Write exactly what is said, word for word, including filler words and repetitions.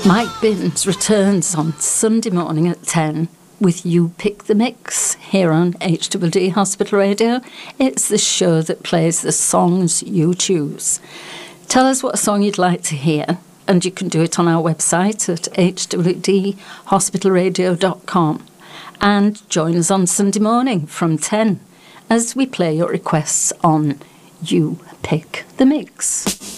Mike Binns returns on Sunday morning at ten with You Pick the Mix here on H D D Hospital Radio. It's the show that plays the songs you choose. Tell us what song you'd like to hear, and you can do it on our website at h w d hospital radio dot com. And join us on Sunday morning from ten as we play your requests on You Pick the Mix.